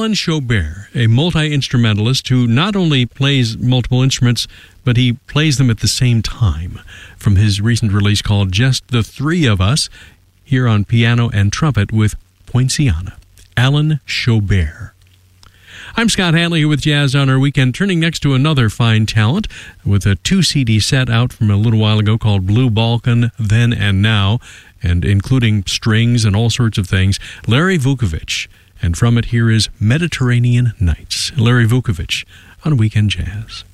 Alan Chaubert, a multi-instrumentalist who not only plays multiple instruments, but he plays them at the same time. From his recent release called Just the Three of Us, here on piano and trumpet with Poinciana, Alan Chaubert. I'm Scott Hanley here with Jazz on Our Weekend, turning next to another fine talent with a 2-CD set out from a little while ago called Blue Balkan, Then and Now, and including strings and all sorts of things, Larry Vukovich. And from it, here is Mediterranean Nights. Larry Vukovich on Weekend Jazz.